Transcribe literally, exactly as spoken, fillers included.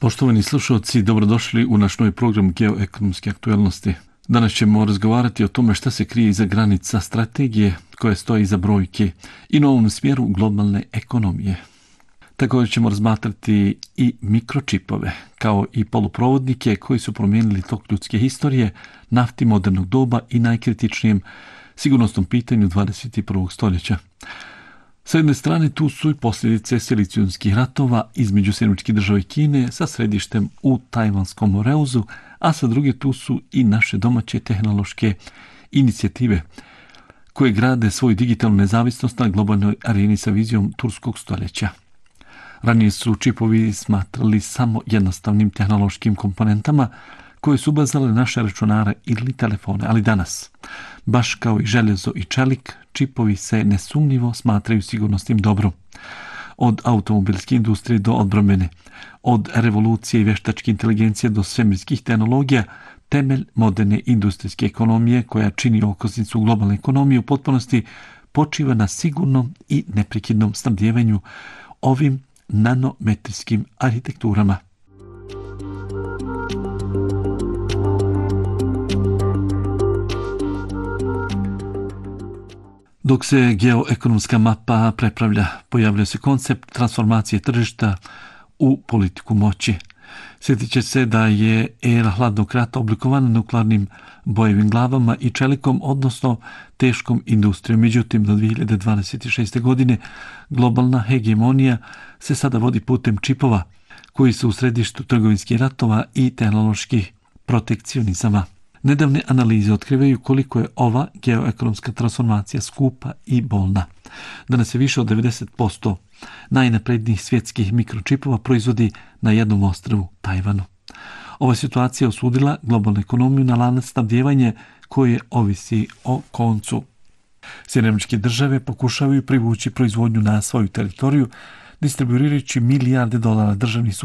Poštovani slušalci, dobrodošli u naš novi program Geoekonomske aktualnosti. Danas ćemo razgovarati o tome šta se krije iza granica strategije koja stoji iza brojke i novom smjeru globalne ekonomije. Također ćemo razmatrati i mikročipove, kao i poluprovodnike koji su promijenili tok ljudske historije, nafti modernog doba i najkritičnijem sigurnosnom pitanju dvadeset i prvog stoljeća. S jedne strane tu su i posljedice silicijunskih ratova između Sjedinjenih Država i Kine sa središtem u Tajvanskom Moreuzu, a sa druge tu su i naše domaće tehnološke inicijative koje grade svoju digitalnu nezavisnost na globalnoj areni sa vizijom turskog stoljeća. Ranije su čipovi smatrali samo jednostavnim tehnološkim komponentama koje su ubazale naše računare ili telefone, ali danas, baš kao i željezo i čelik, čipovi se nesumnjivo smatraju sigurnosnim dobrom. Od automobilske industrije do odbrambene, od revolucije i veštačke inteligencije do svemirskih tehnologija, temelj moderne industrijske ekonomije koja čini okosnicu globalne ekonomije u potpunosti počiva na sigurnom i neprekidnom snabdijevanju ovim nanometrijskim arhitekturama. Dok se geoekonomska mapa prepravlja, pojavlja se koncept transformacije tržišta u politiku moći. Sjetit će se da je era hladnog rata oblikovana nuklearnim bojevim glavama i čelikom, odnosno teškom industrijom. Međutim, do dvije hiljade dvadeset šeste. godine globalna hegemonija se sada vodi putem čipova, koji su u središtu trgovinskih ratova i tehnoloških protekcionizama. Nedavne analize otkrivaju koliko je ova geoekonomska transformacija skupa i bolna. Danas se više od devedeset posto najnaprednijih svjetskih mikročipova proizvodi na jednom ostrvu, Tajvanu. Ova situacija osudila globalnu ekonomiju na lanac snabdijevanja koje ovisi o koncu. Sjedinjene Države pokušavaju privući proizvodnju na svoju teritoriju, distribuirajući milijarde dolara državnih